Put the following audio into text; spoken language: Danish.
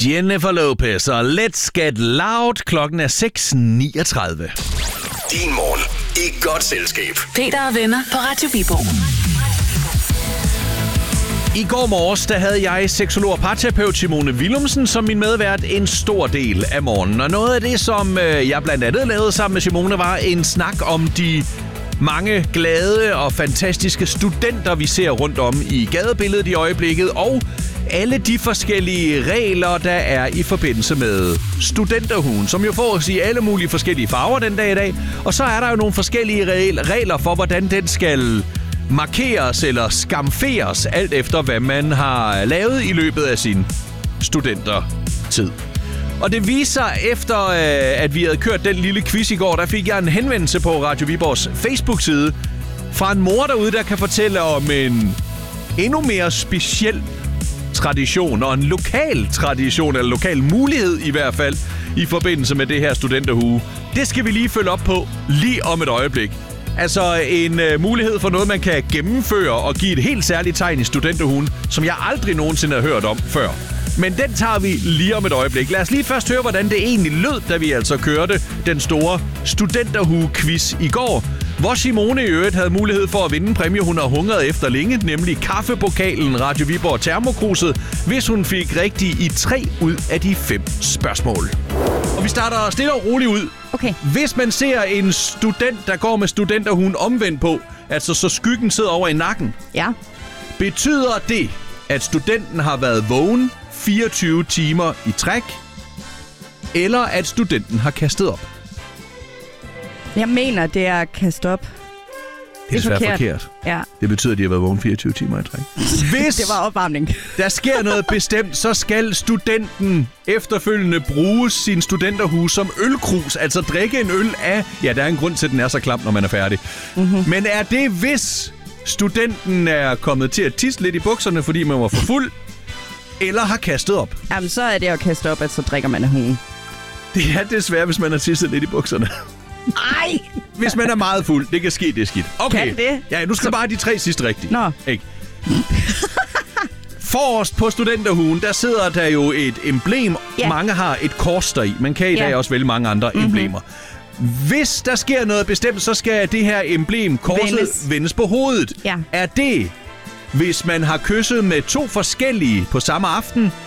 Jennifer Lopez og Let's Get Loud. Klokken er 6:39. Din morgen i godt selskab. Peter og venner på Radio Viborg. I går morges, der havde jeg seksolog og parterapeut Simone Willumsen som min medvært en stor del af morgenen. Og noget af det, som jeg blandt andet lavede sammen med Simone, var en snak om de mange glade og fantastiske studenter, vi ser rundt om i gadebilledet i øjeblikket, og alle de forskellige regler, der er i forbindelse med studenterhuen, som jo fås i alle mulige forskellige farver den dag i dag. Og så er der jo nogle forskellige regler for, hvordan den skal markeres eller skamferes, alt efter hvad man har lavet i løbet af sin studentertid. Og det viser efter, at vi havde kørt den lille quiz i går, der fik jeg en henvendelse på Radio Viborgs Facebook-side fra en mor derude, der kan fortælle om en endnu mere speciel tradition og en lokal tradition, eller lokal mulighed i hvert fald, i forbindelse med det her studenterhue. Det skal vi lige følge op på lige om et øjeblik. Altså en mulighed for noget, man kan gennemføre og give et helt særligt tegn i studenterhuen, som jeg aldrig nogensinde har hørt om før. Men den tager vi lige om et øjeblik. Lad os lige først høre, hvordan det egentlig lød, da vi altså kørte den store studenterhue-quiz i går, hvor Simone i øvrigt havde mulighed for at vinde en præmie, hun har hungret efter længe, nemlig kaffepokalen Radio Viborg Termokruset, hvis hun fik rigtigt i 3 ud af de 5 spørgsmål. Og vi starter stille og roligt ud. Okay. Hvis man ser en student, der går med studenterhuen omvendt på, altså så skyggen sidder over i nakken, Ja. betyder det, at studenten har været vågen 24 timer i træk, eller at studenten har kastet op? Jeg mener, det er kastet op. Det er desværre forkert. Ja. Det betyder, at de har været vågen 24 timer i træk. Hvis Det var opvarmning. der sker noget bestemt, så skal studenten efterfølgende bruge sin studenterhue som ølkrus, altså drikke en øl af... Ja, der er en grund til, at den er så klam, når man er færdig. Mm-hmm. Men er det, hvis studenten er kommet til at tisse lidt i bukserne, fordi man var for fuld, eller har kastet op? Jamen, så er det at kaste op, at så drikker man af huen. Det er desværre, hvis man har tisset lidt i bukserne. Ej! Hvis man er meget fuld, det kan ske, det er skidt. Okay. Kan det? Ja, nu skal bare have de 3 sidste rigtige. Nå. Ikke? Forrest på studenterhuen, der sidder der jo et emblem. Ja. Mange har et kors deri. Man kan i dag også vælge mange andre emblemer. Hvis der sker noget bestemt, så skal det her emblem, korset, vendes på hovedet. Ja. Er det, hvis man har kysset med 2 forskellige på samme aften,